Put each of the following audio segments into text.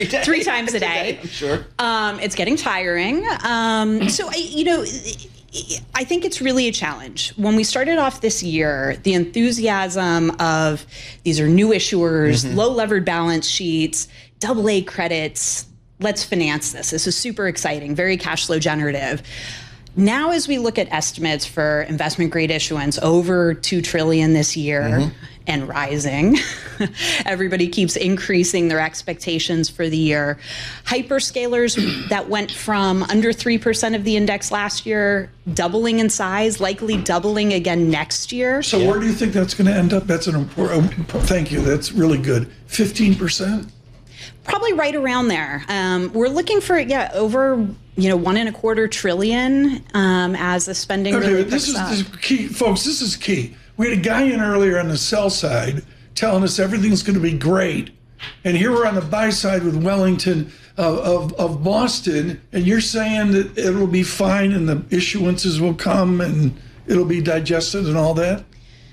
3 times a day. I'm sure. It's getting tiring. I think it's really a challenge. When we started off this year, the enthusiasm of these are new issuers, low levered balance sheets, AA credits, let's finance this. This is super exciting, very cash flow generative. Now, as we look at estimates for investment grade issuance over $2 trillion this year and rising, everybody keeps increasing their expectations for the year. Hyperscalers that went from under 3% of the index last year, doubling in size, likely doubling again next year. So where do you think that's going to end up? That's an important, thank you. That's really good. 15%? Probably right around there. We're looking for, over, $1.25 trillion as the spending really picks up. This is key, folks. This is key. We had a guy in earlier on the sell side telling us everything's going to be great, and here we're on the buy side with Wellington of Boston, and you're saying that it'll be fine and the issuances will come and it'll be digested and all that.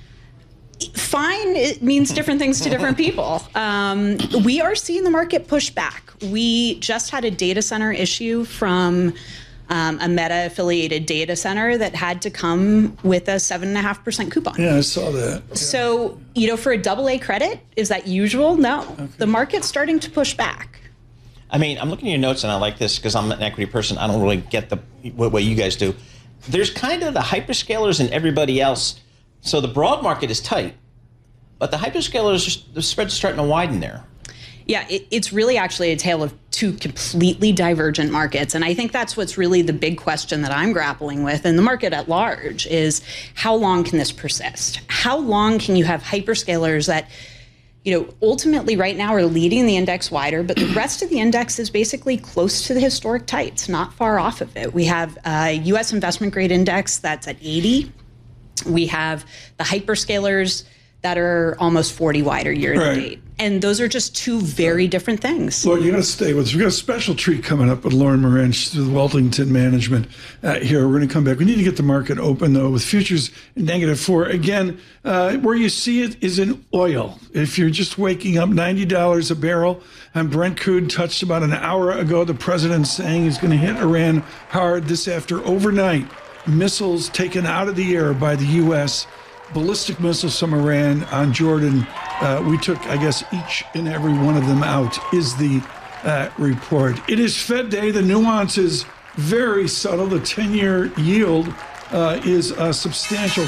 Fine, it means different things to different people. We are seeing the market push back. We just had a data center issue from a Meta-affiliated data center that had to come with a 7.5% coupon. Yeah, I saw that. Yeah. So, for a AA credit, is that usual? No. Okay. The market's starting to push back. I mean, I'm looking at your notes, and I like this because I'm an equity person. I don't really get what you guys do. There's kind of the hyperscalers and everybody else. So the broad market is tight, but the hyperscalers, the spread's starting to widen there. Yeah, it's really actually a tale of 2 completely divergent markets. And I think that's what's really the big question that I'm grappling with, and the market at large, is how long can this persist? How long can you have hyperscalers that, ultimately right now are leading the index wider, but the rest of the index is basically close to the historic tights, not far off of it. We have a U.S. investment grade index that's at 80. We have the hyperscalers that are almost 40 wider year to date. And those are just 2 very different things. Lauren, you got to stay with us. We've got a special treat coming up with Lauren Moran. She's with Wellington Management here. We're going to come back. We need to get the market open, though, with futures -4. Again, where you see it is in oil. If you're just waking up, $90 a barrel. And Brent crude touched about an hour ago. The president saying he's going to hit Iran hard this after overnight. Missiles taken out of the air by the U.S., ballistic missiles from Iran on Jordan. We took, I guess, each and every one of them out, is the report. It is Fed Day. The nuance is very subtle. The 10-year yield is a substantial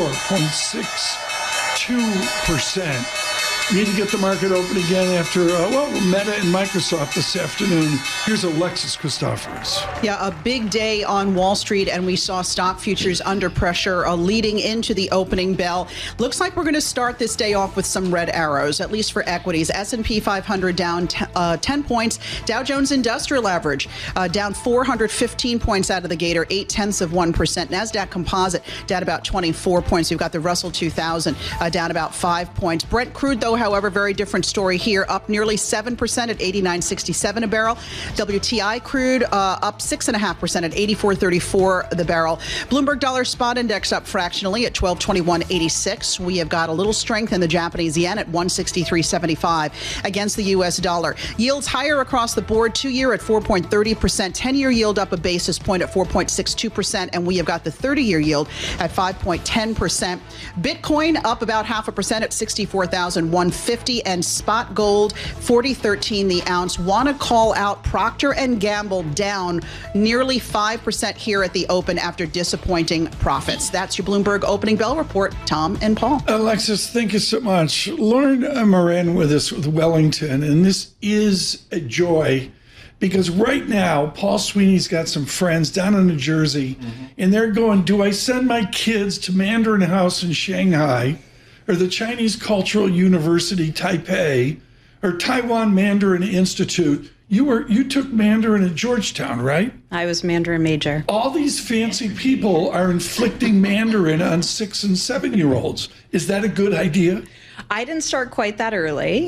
4.62%. Need to get the market open again after, Meta and Microsoft this afternoon. Here's Alexis Christoforous. Yeah, a big day on Wall Street, and we saw stock futures under pressure leading into the opening bell. Looks like we're going to start this day off with some red arrows, at least for equities. S&P 500 down 10 points. Dow Jones Industrial Average down 415 points out of the gate, or 0.8%. NASDAQ Composite down about 24 points. We've got the Russell 2000 down about 5 points. Brent crude, though, however, very different story here, up nearly 7% at 89.67 a barrel. WTI crude up 6.5% at 84.34 the barrel. Bloomberg Dollar Spot Index up fractionally at 1221.86. We have got a little strength in the Japanese yen at 163.75 against the U.S. dollar. Yields higher across the board, 2-year at 4.30%, 10-year yield up a basis point at 4.62%, and we have got the 30-year yield at 5.10%. Bitcoin up about 0.5% at 64,150, and spot gold 40.13 the ounce. Want to call out Procter & Gamble down nearly 5% here at the open after disappointing profits. That's your Bloomberg opening bell report. Tom and Paul. Alexis, thank you so much. Lauren Moran with us with Wellington, and this is a joy because right now Paul Sweeney's got some friends down in New Jersey, and they're going, do I send my kids to Mandarin House in Shanghai, or the Chinese Cultural University, Taipei, or Taiwan Mandarin Institute? You took Mandarin at Georgetown, right? I was Mandarin major. All these fancy people are inflicting Mandarin on 6- and 7-year-olds. Is that a good idea? I didn't start quite that early,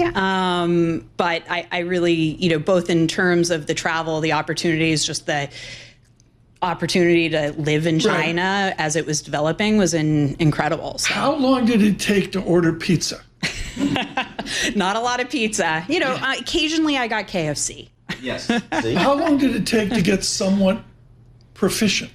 but I really, both in terms of the travel, the opportunities, just the opportunity to live in China as it was developing was incredible. So. How long did it take to order pizza? Not a lot of pizza. You know, occasionally I got KFC. Yes. See? How long did it take to get somewhat proficient?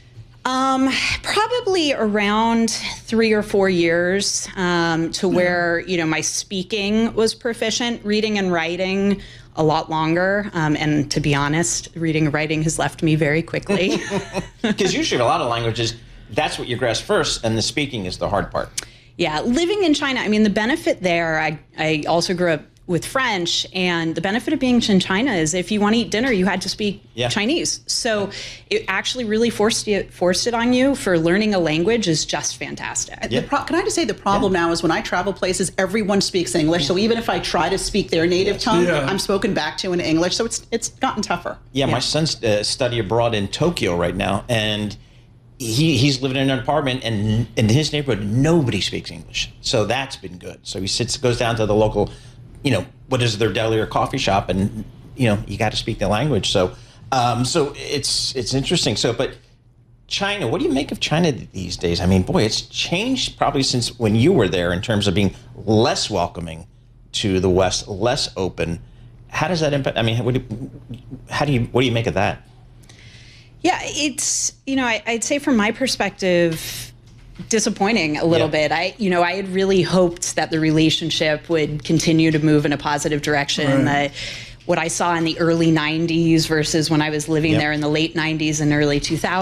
Probably around 3 or 4 years to where, you know, my speaking was proficient, reading and writing a lot longer. And to be honest, reading and writing has left me very quickly. Because usually a lot of languages, that's what you grasp first, and the speaking is the hard part. Yeah, living in China, I mean, the benefit there, I also grew up with French, and the benefit of being in China is if you want to eat dinner, you had to speak Chinese. So it actually really forced it on you. For learning a language is just fantastic. Can I just say the problem now is when I travel places, everyone speaks English. So even if I try to speak their native tongue, I'm spoken back to in English. So it's gotten tougher. Yeah, my son's study abroad in Tokyo right now, and he's living in an apartment, and in his neighborhood, nobody speaks English. So that's been good. So he goes down to the local, you know, what is their deli or coffee shop, and you know, you got to speak the language. So, so it's interesting. So, but China, what do you make of China these days? I mean, boy, it's changed probably since when you were there in terms of being less welcoming to the West, less open. How does that impact? I mean, what do you make of that? Yeah, it's, you know, I'd say from my perspective, disappointing a little bit. I had really hoped that the relationship would continue to move in a positive direction. Right. What I saw in the early 90s versus when I was living there in the late 90s and early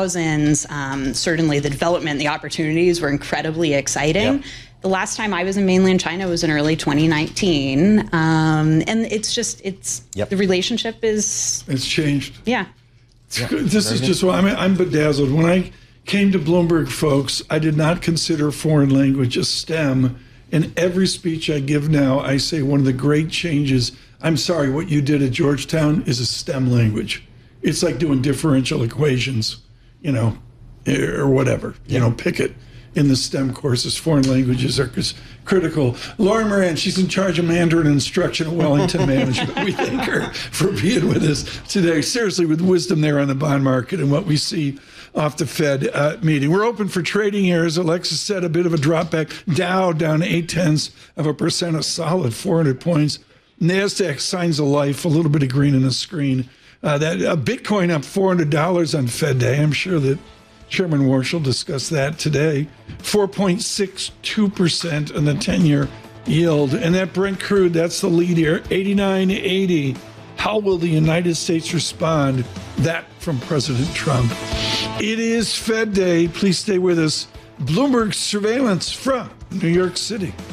2000s, certainly the development, the opportunities were incredibly exciting. The last time I was in mainland China was in early 2019. And it's just, the relationship is... It's changed. Yeah. This is just why I'm bedazzled. When I came to Bloomberg, folks, I did not consider foreign language a STEM. In every speech I give now, I say one of the great changes, I'm sorry, what you did at Georgetown is a STEM language. It's like doing differential equations, you know, or whatever, you know, pick it. In the STEM courses, foreign languages are critical. Lauren Moran, she's in charge of Mandarin instruction at Wellington Management. We thank her for being with us today. Seriously, with wisdom there on the bond market and what we see off the Fed meeting. We're open for trading here. As Alexis said, a bit of a drop back. Dow down 0.8%, a solid 400 points. NASDAQ signs of life, a little bit of green in the screen. Bitcoin up $400 on Fed Day. I'm sure that Chairman Warshall discussed that today. 4.62% on the 10-year yield. And that Brent crude, that's the lead here, 89.80. How will the United States respond? That from President Trump. It is Fed Day. Please stay with us. Bloomberg surveillance from New York City.